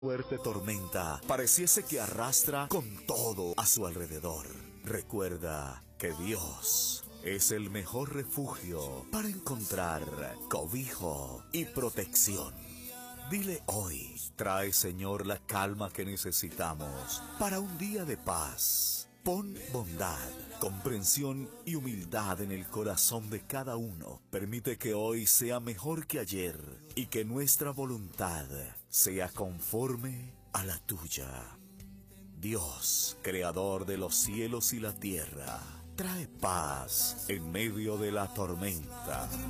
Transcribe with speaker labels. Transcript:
Speaker 1: Fuerte tormenta pareciese que arrastra con todo a su alrededor. Recuerda que Dios es el mejor refugio para encontrar cobijo y protección. Dile hoy, trae Señor la calma que necesitamos para un día de paz. Pon bondad, comprensión y humildad en el corazón de cada uno. Permite que hoy sea mejor que ayer y que nuestra voluntad sea conforme a la tuya. Dios, creador de los cielos y la tierra, trae paz en medio de la tormenta.